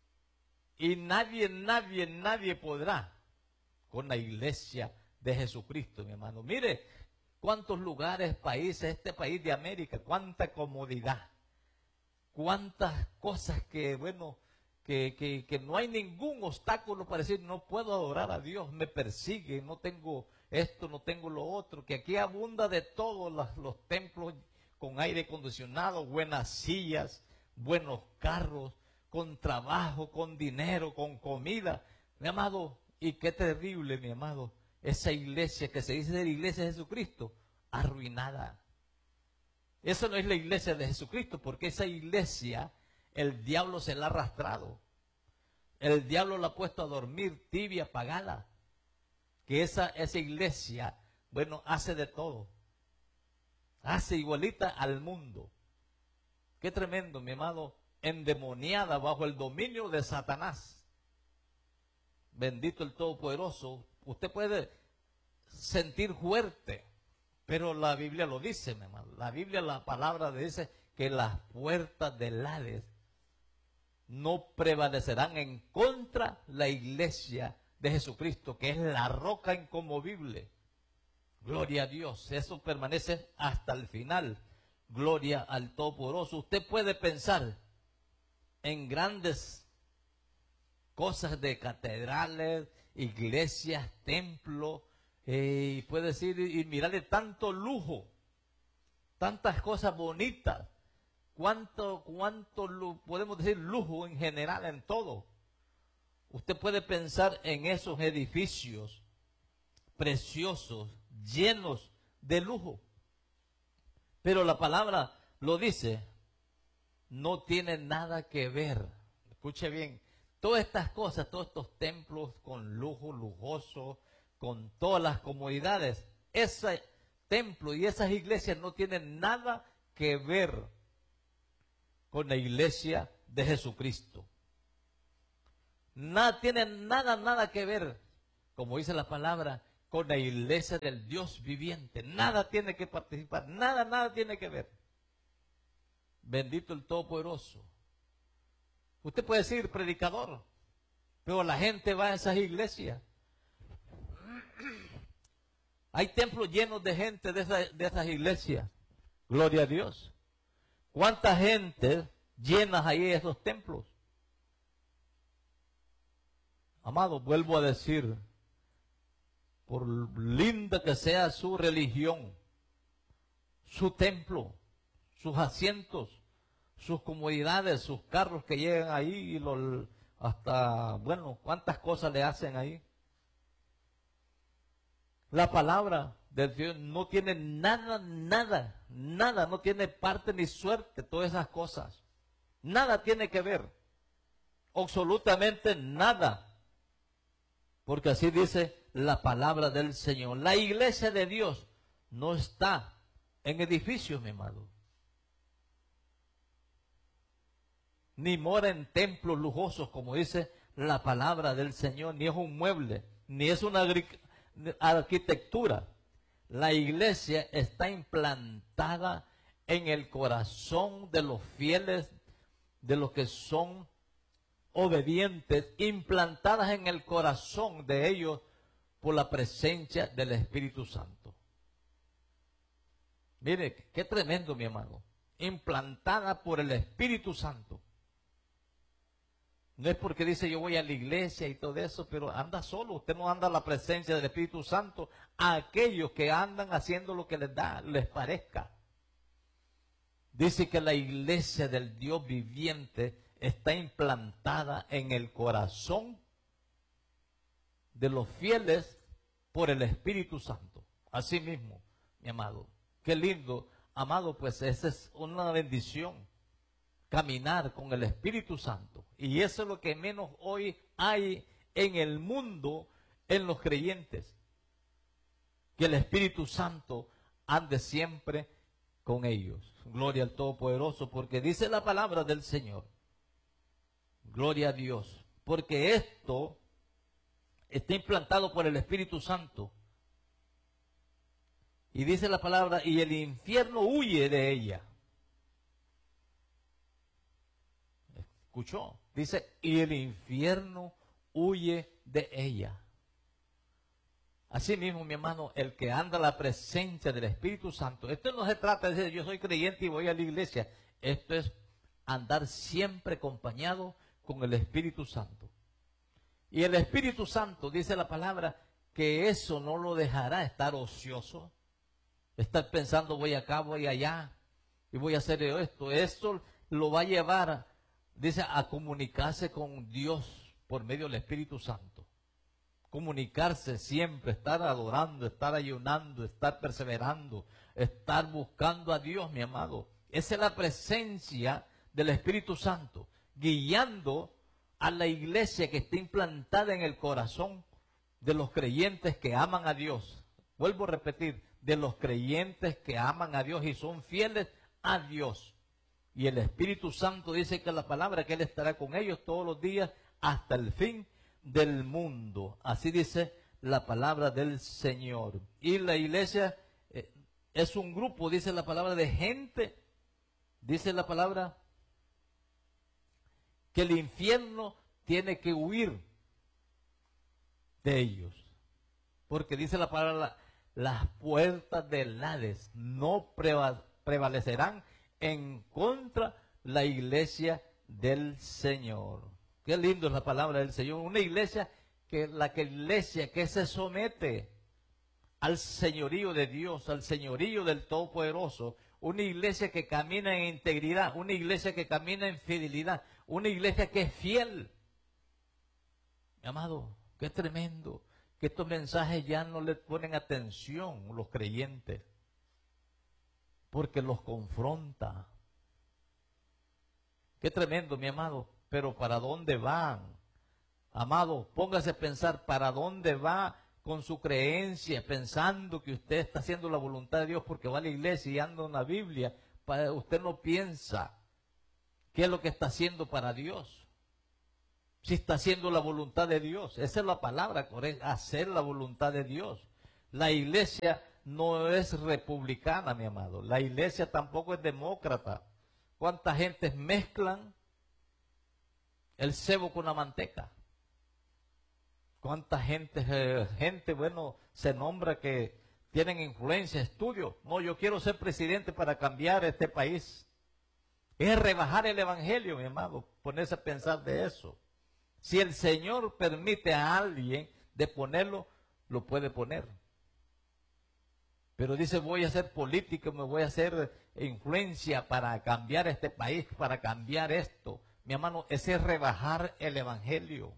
Y nadie, nadie, nadie podrá con la iglesia de Jesucristo, mi hermano. Mire cuántos lugares, países, este país de América, cuánta comodidad, cuántas cosas que, bueno, que, que, que no hay ningún obstáculo para decir, no puedo adorar a Dios, me persigue, no tengo esto, no tengo lo otro, que aquí abunda de todos los, los templos con aire acondicionado, buenas sillas, buenos carros, con trabajo, con dinero, con comida. Mi amado, y qué terrible, mi amado, esa iglesia que se dice de la iglesia de Jesucristo, arruinada. Esa no es la iglesia de Jesucristo, porque esa iglesia el diablo se la ha arrastrado. El diablo la ha puesto a dormir tibia, apagada. Que esa, esa iglesia, bueno, hace de todo. Hace igualita al mundo. Qué tremendo, mi amado, endemoniada bajo el dominio de Satanás. Bendito el Todopoderoso. Usted puede sentir fuerte, pero la Biblia lo dice, mi amado. La Biblia, la palabra dice que las puertas del Hades no prevalecerán en contra la iglesia de Jesucristo, que es la roca inconmovible. Gloria a Dios, eso permanece hasta el final. Gloria al Todopoderoso. Usted puede pensar en grandes cosas de catedrales, iglesias, templos, eh, y puede decir, y, y mirarle tanto lujo, tantas cosas bonitas, cuánto, cuánto podemos decir lujo en general, en todo. Usted puede pensar en esos edificios preciosos, llenos de lujo. Pero la palabra lo dice, no tiene nada que ver. Escuche bien, todas estas cosas, todos estos templos con lujo, lujoso, con todas las comodidades, ese templo y esas iglesias no tienen nada que ver con la iglesia de Jesucristo. Nada, tiene nada, nada que ver, como dice la palabra, con la iglesia del Dios viviente. Nada tiene que participar, nada, nada tiene que ver. Bendito el Todopoderoso. Usted puede decir predicador, pero la gente va a esas iglesias. Hay templos llenos de gente de, esa, de esas iglesias. Gloria a Dios. ¿Cuánta gente llena ahí esos templos? Amado, vuelvo a decir, por linda que sea su religión, su templo, sus asientos, sus comodidades, sus carros que llegan ahí, y los, hasta, bueno, cuántas cosas le hacen ahí. La palabra de Dios no tiene nada, nada, nada, no tiene parte ni suerte, todas esas cosas. Nada tiene que ver, absolutamente nada. Porque así dice la palabra del Señor. La iglesia de Dios no está en edificios, mi amado. Ni mora en templos lujosos, como dice la palabra del Señor. Ni es un mueble, ni es una arquitectura. La iglesia está implantada en el corazón de los fieles, de los que son obedientes, implantadas en el corazón de ellos por la presencia del Espíritu Santo. Mire, qué tremendo, mi hermano. Implantada por el Espíritu Santo. No es porque dice yo voy a la iglesia y todo eso, pero anda solo. Usted no anda a la presencia del Espíritu Santo a aquellos que andan haciendo lo que les da, les parezca. Dice que la iglesia del Dios viviente está implantada en el corazón de los fieles por el Espíritu Santo. Así mismo, mi amado. Qué lindo, amado, pues esa es una bendición. Caminar con el Espíritu Santo. Y eso es lo que menos hoy hay en el mundo, en los creyentes. Que el Espíritu Santo ande siempre con ellos. Gloria al Todopoderoso, porque dice la palabra del Señor. Gloria a Dios. Porque esto está implantado por el Espíritu Santo. Y dice la palabra, y el infierno huye de ella. ¿Escuchó? Dice, y el infierno huye de ella. Así mismo, mi hermano, el que anda a la presencia del Espíritu Santo. Esto no se trata de decir, yo soy creyente y voy a la iglesia. Esto es andar siempre acompañado con el Espíritu Santo. Y el Espíritu Santo, dice la palabra, que eso no lo dejará estar ocioso. Estar pensando, voy acá, voy allá, y voy a hacer esto. Esto lo va a llevar, dice, a comunicarse con Dios por medio del Espíritu Santo. Comunicarse siempre, estar adorando, estar ayunando, estar perseverando, estar buscando a Dios, mi amado. Esa es la presencia del Espíritu Santo, guiando a la iglesia que está implantada en el corazón de los creyentes que aman a Dios. Vuelvo a repetir, de los creyentes que aman a Dios y son fieles a Dios. Y el Espíritu Santo dice que la palabra que Él estará con ellos todos los días hasta el fin del mundo. Así dice la palabra del Señor. Y la iglesia eh, es un grupo, dice la palabra, de gente, dice la palabra, que el infierno tiene que huir de ellos. Porque dice la palabra, las puertas del Hades no prevalecerán en contra la iglesia del Señor. Qué lindo es la palabra del Señor. Una iglesia que la que iglesia que se somete al señorío de Dios, al señorío del Todopoderoso. Una iglesia que camina en integridad, una iglesia que camina en fidelidad, una iglesia que es fiel. Mi amado, qué tremendo que estos mensajes ya no le ponen atención los creyentes, porque los confronta. Qué tremendo, mi amado, pero ¿para dónde van? Amado, póngase a pensar, ¿para dónde va con su creencia, pensando que usted está haciendo la voluntad de Dios porque va a la iglesia y anda en la Biblia? Para, usted no piensa qué es lo que está haciendo para Dios. Si está haciendo la voluntad de Dios, esa es la palabra correcta, hacer la voluntad de Dios. La iglesia no es republicana, mi amado. La iglesia tampoco es demócrata. ¿Cuántas gentes mezclan el cebo con la manteca? ¿Cuánta gente, eh, gente, bueno, se nombra que tienen influencia, estudio? No, yo quiero ser presidente para cambiar este país. Es rebajar el evangelio, mi amado, ponerse a pensar de eso. Si el Señor permite a alguien de ponerlo, lo puede poner. Pero dice, voy a hacer política, me voy a hacer influencia para cambiar este país, para cambiar esto. Mi hermano, ese es rebajar el evangelio.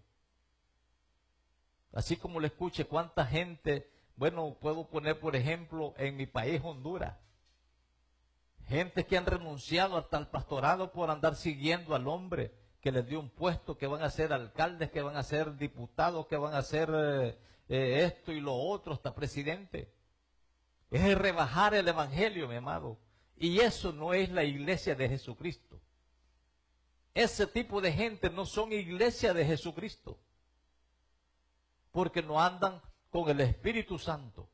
Así como le escuche, cuánta gente, bueno, puedo poner por ejemplo en mi país, Honduras. Gente que han renunciado hasta el pastorado por andar siguiendo al hombre que les dio un puesto, que van a ser alcaldes, que van a ser diputados, que van a ser eh, eh, esto y lo otro, hasta presidente. Es rebajar el evangelio, mi amado. Y eso no es la iglesia de Jesucristo. Ese tipo de gente no son iglesia de Jesucristo. Porque no andan con el Espíritu Santo.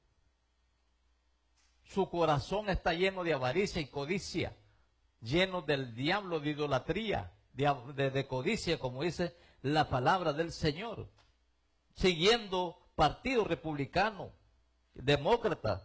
Su corazón está lleno de avaricia y codicia, lleno del diablo, de idolatría, de, de, de codicia, como dice la palabra del Señor, siguiendo partido republicano, demócrata.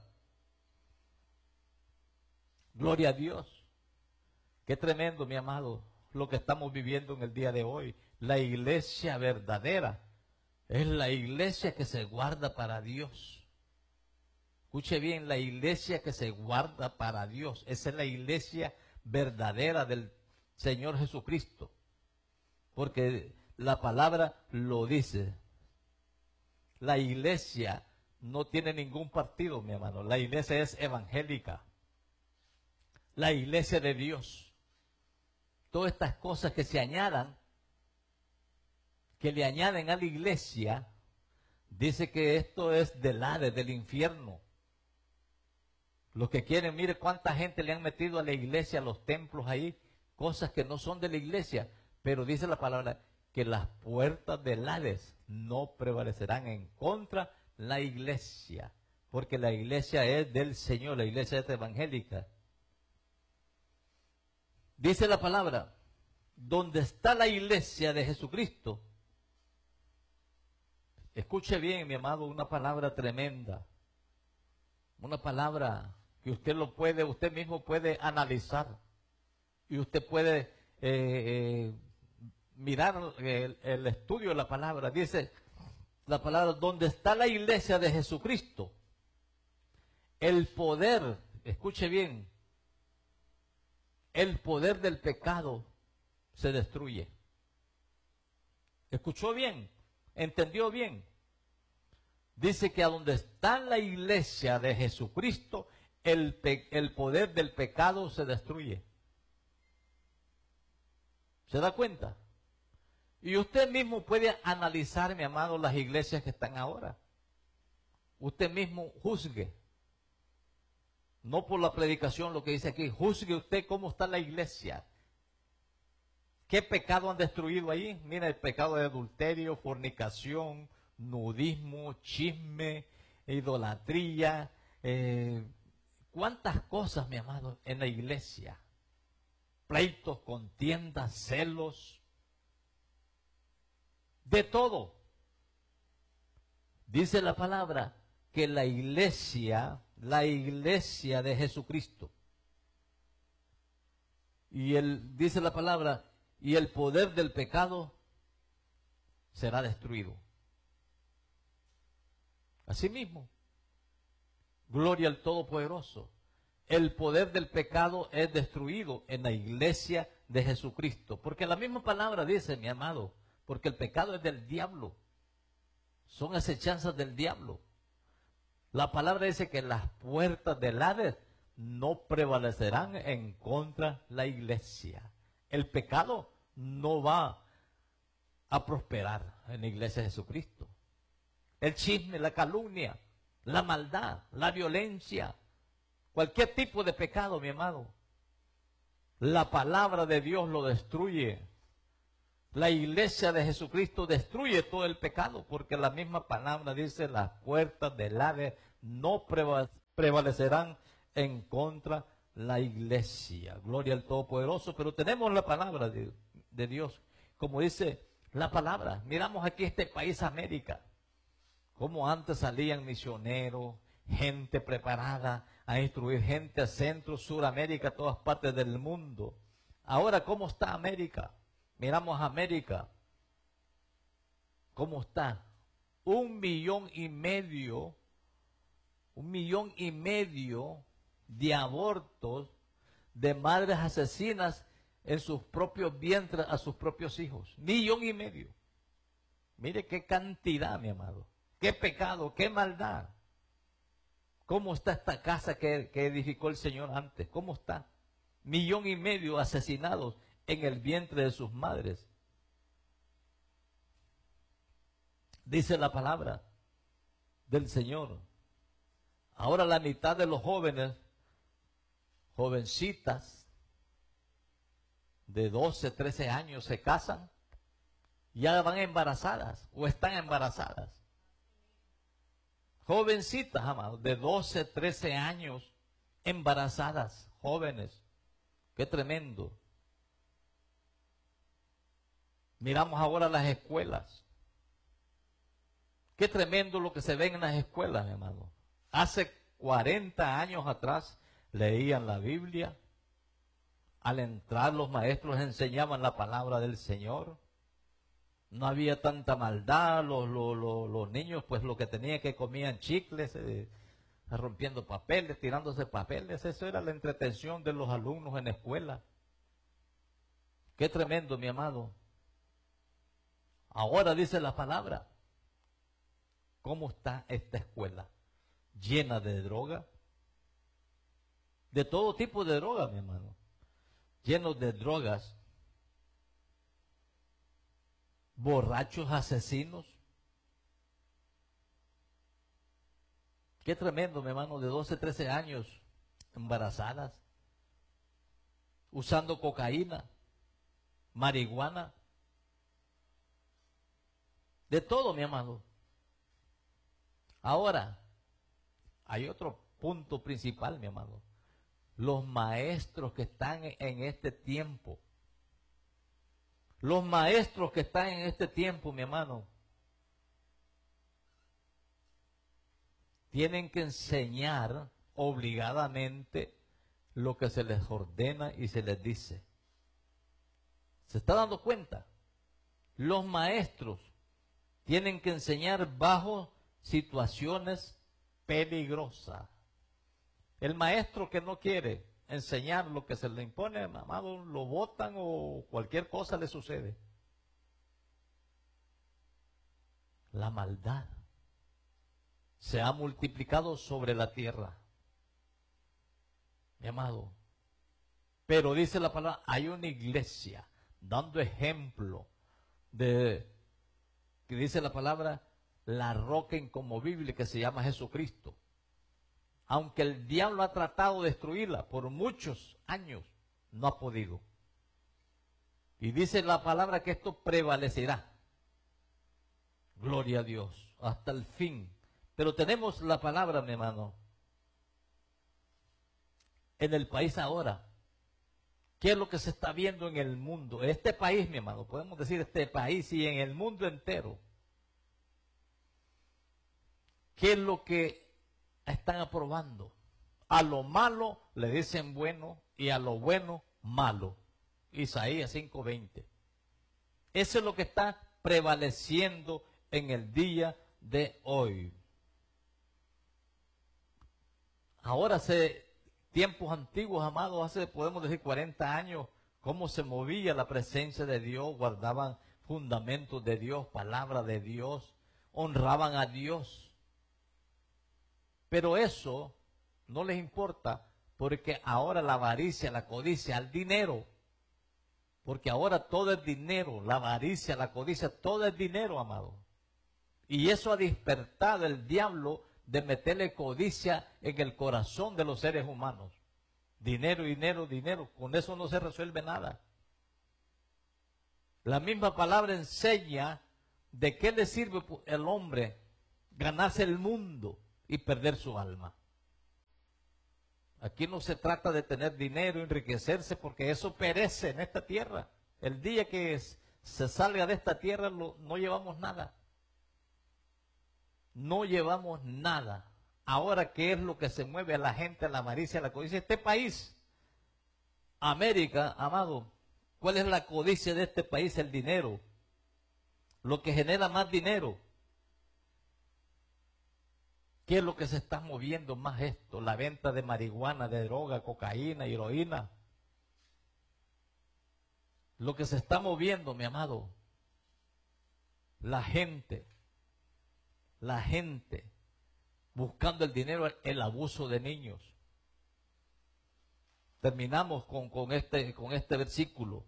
Gloria a Dios. Qué tremendo, mi amado, lo que estamos viviendo en el día de hoy. La iglesia verdadera es la iglesia que se guarda para Dios. Escuche bien, la iglesia que se guarda para Dios. Esa es la iglesia verdadera del Señor Jesucristo. Porque la palabra lo dice. La iglesia no tiene ningún partido, mi hermano. La iglesia es evangélica. La iglesia de Dios. Todas estas cosas que se añadan, que le añaden a la iglesia, dice que esto es del Hades, del infierno. Los que quieren, mire cuánta gente le han metido a la iglesia, a los templos ahí, cosas que no son de la iglesia, pero dice la palabra que las puertas del Hades no prevalecerán en contra de la iglesia, porque la iglesia es del Señor, la iglesia es evangélica. Dice la palabra, donde está la iglesia de Jesucristo, escuche bien, mi amado, una palabra tremenda, una palabra que usted lo puede, usted mismo puede analizar y usted puede eh, eh, mirar el, el estudio de la palabra. Dice la palabra, donde está la iglesia de Jesucristo, el poder, escuche bien, el poder del pecado se destruye. ¿Escuchó bien? ¿Entendió bien? Dice que a donde está la iglesia de Jesucristo, el, pe el poder del pecado se destruye. ¿Se da cuenta? Y usted mismo puede analizar, mi amado, las iglesias que están ahora. Usted mismo juzgue. No por la predicación, lo que dice aquí. Juzgue usted cómo está la iglesia. ¿Qué pecado han destruido ahí? Mira, el pecado de adulterio, fornicación, nudismo, chisme, idolatría. Eh, ¿Cuántas cosas, mi amado, en la iglesia? Pleitos, contiendas, celos. De todo. Dice la palabra que la iglesia, la iglesia de Jesucristo, y él dice la palabra, y el poder del pecado será destruido. Asimismo, gloria al Todopoderoso. El poder del pecado es destruido en la iglesia de Jesucristo. Porque la misma palabra dice, mi amado, porque el pecado es del diablo. Son acechanzas del diablo. La palabra dice que las puertas del Hades no prevalecerán en contra de la iglesia. El pecado no va a prosperar en la iglesia de Jesucristo. El chisme, la calumnia, la maldad, la violencia, cualquier tipo de pecado, mi amado, la palabra de Dios lo destruye. La iglesia de Jesucristo destruye todo el pecado, porque la misma palabra dice, las puertas del Hades no prevalecerán en contra de la iglesia. Gloria al Todopoderoso. Pero tenemos la palabra de, de Dios, como dice la palabra. Miramos aquí este país, América, como antes salían misioneros, gente preparada a instruir, gente a Centro, Suramérica, todas partes del mundo. Ahora, ¿cómo está América? Miramos a América, ¿cómo está? Un millón y medio, un millón y medio de abortos de madres asesinas en sus propios vientres a sus propios hijos. Millón y medio. Mire qué cantidad, mi amado. Qué pecado, qué maldad. ¿Cómo está esta casa que, que edificó el Señor antes? ¿Cómo está? Millón y medio asesinados en el vientre de sus madres. Dice la palabra del Señor. Ahora la mitad de los jóvenes, jovencitas de doce, trece años se casan, ya van embarazadas o están embarazadas. Jovencitas, amados, de doce, trece años, embarazadas, jóvenes. Qué tremendo. Miramos ahora las escuelas. Qué tremendo lo que se ve en las escuelas, mi hermano. Hace cuarenta años atrás leían la Biblia. Al entrar los maestros enseñaban la palabra del Señor. No había tanta maldad. Los, los, los, los niños, pues lo que tenían que comían chicles, eh, rompiendo papeles, tirándose papeles. Eso era la entretención de los alumnos en la escuela. Qué tremendo, mi amado. Ahora dice la palabra. ¿Cómo está esta escuela? Llena de droga. De todo tipo de droga, mi hermano. Llenos de drogas. Borrachos, asesinos. Qué tremendo, mi hermano, de doce, trece años, embarazadas, usando cocaína, marihuana, de todo, mi hermano. Ahora, hay otro punto principal, mi hermano. Los maestros que están en este tiempo, los maestros que están en este tiempo, mi hermano, tienen que enseñar obligadamente lo que se les ordena y se les dice. ¿Se está dando cuenta? Los maestros tienen que enseñar bajo situaciones peligrosas. El maestro que no quiere enseñar lo que se le impone, amado, lo botan o cualquier cosa le sucede. La maldad se ha multiplicado sobre la tierra, mi amado. Pero dice la palabra, hay una iglesia dando ejemplo de, que dice la palabra, la roca inconmovible que se llama Jesucristo. Aunque el diablo ha tratado de destruirla por muchos años, no ha podido. Y dice la palabra que esto prevalecerá. Gloria a Dios, hasta el fin. Pero tenemos la palabra, mi hermano, en el país ahora. ¿Qué es lo que se está viendo en el mundo? En este país, mi hermano, podemos decir este país y en el mundo entero. ¿Qué es lo que están aprobando? A lo malo le dicen bueno y a lo bueno malo. Isaías cinco veinte. Eso es lo que está prevaleciendo en el día de hoy. Ahora, hace tiempos antiguos, amados, hace, podemos decir, cuarenta años, cómo se movía la presencia de Dios, guardaban fundamentos de Dios, palabra de Dios, honraban a Dios. Pero eso no les importa, porque ahora la avaricia, la codicia, el dinero, porque ahora todo es dinero, la avaricia, la codicia, todo es dinero, amado. Y eso ha despertado el diablo de meterle codicia en el corazón de los seres humanos. Dinero, dinero, dinero, con eso no se resuelve nada. La misma palabra enseña de qué le sirve el hombre ganarse el mundo y perder su alma. Aquí no se trata de tener dinero, enriquecerse, porque eso perece en esta tierra. El día que es, se salga de esta tierra lo, no llevamos nada. No llevamos nada. Ahora, ¿qué es lo que se mueve a la gente, a la avaricia, a la codicia? Este país, América, amado, ¿cuál es la codicia de este país? El dinero. Lo que genera más dinero. ¿Qué es lo que se está moviendo más esto? La venta de marihuana, de droga, cocaína, heroína. Lo que se está moviendo, mi amado, la gente, la gente buscando el dinero, el abuso de niños. Terminamos con, con, este, con este versículo.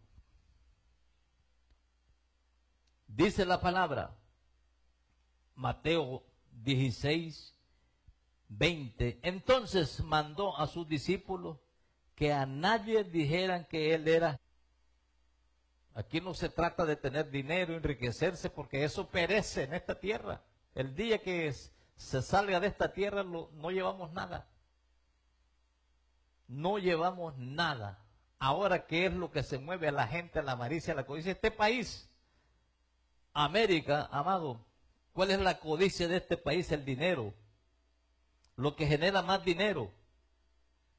Dice la palabra, Mateo dieciséis, veinte. Entonces mandó a sus discípulos que a nadie dijeran que él era. Aquí no se trata de tener dinero, enriquecerse, porque eso perece en esta tierra. El día que es, se salga de esta tierra lo, no llevamos nada. No llevamos nada. Ahora, ¿qué es lo que se mueve a la gente, a la avaricia, a la codicia? Este país, América, amado, ¿Cuál es la codicia de este país? El dinero. Lo que genera más dinero.